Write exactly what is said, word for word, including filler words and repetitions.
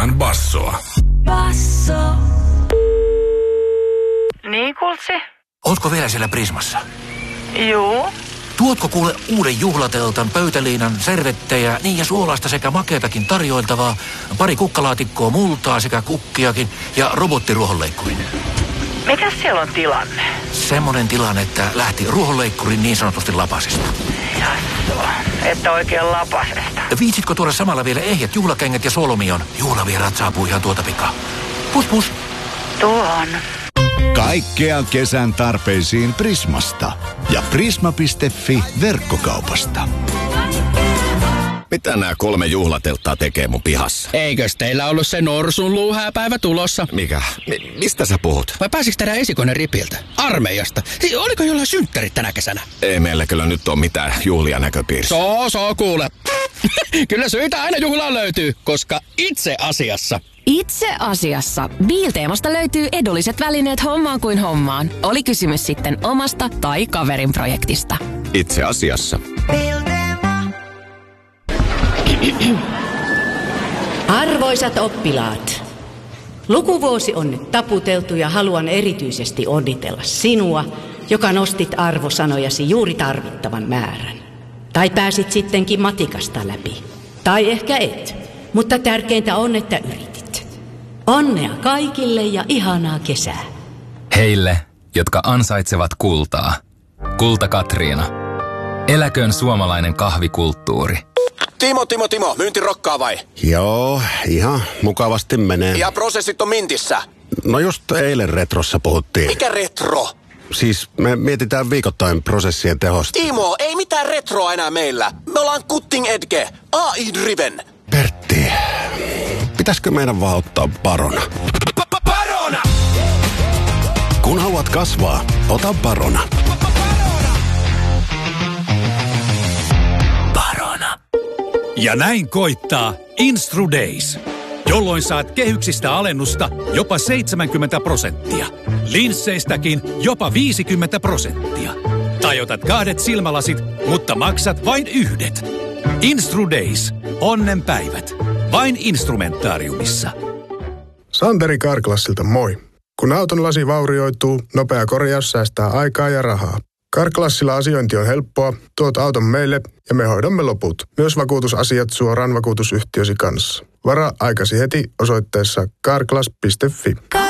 enemmän bassoa. Basso. Niin, Kultsi? Ootko vielä siellä Prismassa? Juu. Tuotko kuule uuden juhlateltan, pöytäliinan, servettejä, niin ja suolaista sekä makeatakin tarjoiltavaa, pari kukkalaatikkoa multaa sekä kukkiakin ja robottiruohonleikkurin? Mikäs siellä on tilanne? Semmonen tilanne, että lähti ruohonleikkurin niin sanotusti lapasesta. Jassua, että oikein lapasesta. Viitsitko tuoda samalla vielä ehjät juhlakengät ja solmion? Juhlavieraat saapuu ihan tuota pikaa. Pus pus. Tuon. Kaikkea kesän tarpeisiin Prismasta ja prisma piste fi verkkokaupasta. Mitä nämä kolme juhlatelttaa tekee mun pihassa? Eikös teillä ollut se norsun luuhääpäivä tulossa? Mikä? Mi- mistä sä puhut? Vai pääsikö tehdä esikoinen ripiltä? Armeijasta? Siis oliko jollain synttärit tänä kesänä? Ei meillä kyllä nyt ole mitään juhlia näköpiirissä. Soo, soo, kuule. Kyllä syitä aina juhlaan löytyy, koska itse asiassa... Itse asiassa Biilteemasta löytyy edulliset välineet hommaan kuin hommaan. Oli kysymys sitten omasta tai kaverin projektista. Itse asiassa. Arvoisat oppilaat, lukuvuosi on nyt taputeltu ja haluan erityisesti onnitella sinua, joka nostit arvosanojasi juuri tarvittavan määrän. Tai pääsit sittenkin matikasta läpi. Tai ehkä et, mutta tärkeintä on, että yritit. Onnea kaikille ja ihanaa kesää. Heille, jotka ansaitsevat kultaa. Kulta Katriina. Eläköön suomalainen kahvikulttuuri. Timo, Timo, Timo, myynti rokkaa vai? Joo, ihan mukavasti menee. Ja prosessit on mintissä? No just eilen retrossa puhuttiin. Mikä retro? Siis me mietitään viikoittain prosessien tehosta. Timo, ei mitään retroa enää meillä. Me ollaan cutting edge, A I-driven. Pertti, pitäisikö meidän vaan ottaa Barona? Barona! Kun haluat kasvaa, ota Barona. Barona. Ja näin koittaa Instru Days, jolloin saat kehyksistä alennusta jopa seitsemänkymmentä prosenttia. Linsseistäkin jopa viisikymmentä prosenttia. Tai otat kahdet silmälasit, mutta maksat vain yhdet. Instru Days. Onnenpäivät. Vain Instrumentaariumissa. Santeri Carglassilta moi. Kun auton lasi vaurioituu, nopea korjaus säästää aikaa ja rahaa. Carglassilla asiointi on helppoa, tuot auton meille ja me hoidamme loput. Myös vakuutusasiat suoraan vakuutusyhtiösi kanssa. Varaa aikasi heti osoitteessa carglass piste fi.